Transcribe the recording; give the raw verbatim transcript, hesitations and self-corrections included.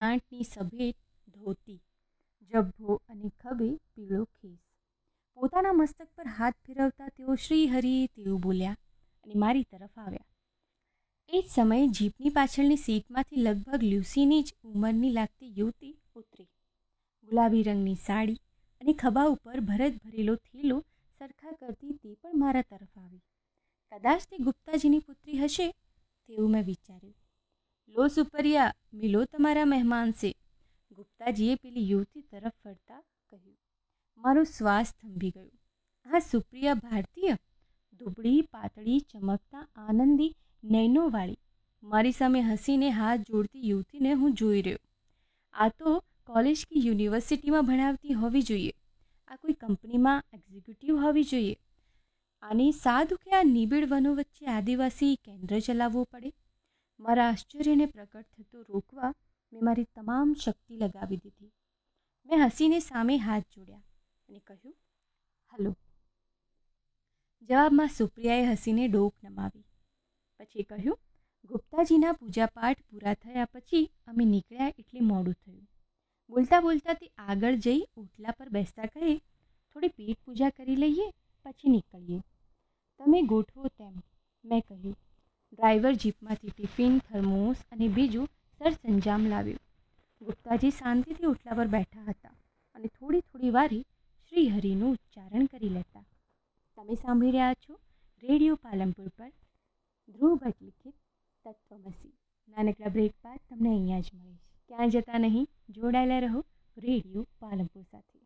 ગાંઠની સભેટ ધોતી, જબ્ભો અને ખભે પીળો ખેસ. પોતાના મસ્તક પર હાથ ફેરવતા તેઓ શ્રી હરિ તેવું બોલ્યા અને મારી તરફ આવ્યા. એ જ સમયે જીપની પાછળની સીટમાંથી લગભગ લ્યુસીની જ ઉંમરની લાગતી યુવતી ઉતરી. ગુલાબી રંગની સાડી અને ખભા ઉપર ભરત ભરેલો થેલો સરખા કરતી તે પણ મારા તરફ આવી. કદાચ તે ગુપ્તાજીની પુત્રી હશે તેવું મેં વિચાર્યું. લો સુપરિયા, મિલો તમારા મહેમાન છે, ગુપ્તાજીએ પેલી યુવતી તરફ ફરતા કહ્યું. મારો શ્વાસ થંભી ગયો. આ સુપ્રિયા ભારતીય, દુબળી, પાતળી, ચમકતા, આનંદી નયનોવાળી મારી સામે હસીને હાથ જોડતી યુવતીને હું જોઈ રહ્યો. આ તો કોલેજ કે યુનિવર્સિટીમાં ભણાવતી હોવી જોઈએ. આ કોઈ કંપનીમાં એક્ઝિક્યુટિવ હોવી જોઈએ. આની સાધુ કે આ નિબિડ વનો વચ્ચે આદિવાસી કેન્દ્ર ચલાવવું પડે? મારા આશ્ચર્યને પ્રકટ થતો રોકવા મેં મારી તમામ શક્તિ લગાવી દીધી. મેં હસીને સામે હાથ જોડ્યા અને કહ્યું, હલો. જવાબમાં સુપ્રિયાએ હસીને ડોક નમાવી. પછી કહ્યું, ગુપ્તાજીના પૂજાપાઠ પૂરા થયા પછી અમે નીકળ્યા એટલે મોડું થયું. બોલતા બોલતા તે આગળ જઈ ઓટલા પર બેસતા કહે, થોડી પેટ પૂજા કરી લઈએ પછી નીકળીએ. તમે ગોઠવો તેમ, મેં કહ્યું. ડ્રાઈવર જીપમાંથી ટિફિન, થર્મોસ અને બીજું સરસંજામ લાવ્યું. ગુપ્તાજી શાંતિથી ઓટલા પર બેઠા હતા અને થોડી થોડી વારે શ્રી હરિનું ઉચ્ચારણ કરી લેતા. તમે સાંભળી રહ્યા છો રેડિયો પાલનપુર પર ધ્રુવ ભટ્ટ લિખિત તત્વમસી. નાનકડા બ્રેક બાદ તમને અહીંયા જ મળીશ. ક્યાં જતા નહીં, જોડાયેલા રહો રેડિયો પાલનપુર સાથે.